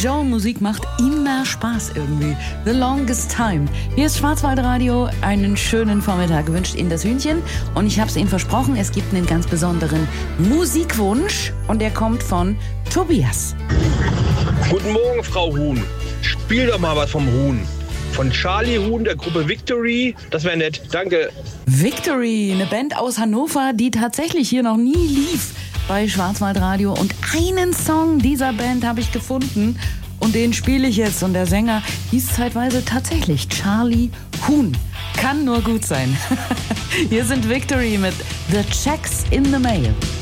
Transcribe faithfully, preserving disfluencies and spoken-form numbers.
Joe Musik macht immer Spaß irgendwie. The Longest Time. Hier ist Schwarzwaldradio. Einen schönen Vormittag wünscht Ihnen das Hühnchen. Und ich habe es Ihnen versprochen, es gibt einen ganz besonderen Musikwunsch. Und der kommt von Tobias. Guten Morgen, Frau Huhn. Spiel doch mal was vom Huhn. Von Charlie Huhn, der Gruppe Victory. Das wäre nett. Danke. Victory, eine Band aus Hannover, die tatsächlich hier noch nie lief bei Schwarzwaldradio. Und einen Song dieser Band habe ich gefunden und den spiele ich jetzt. Und der Sänger hieß zeitweise tatsächlich Charlie Huhn. Kann nur gut sein. Hier sind Victory mit The Checks in the Mail.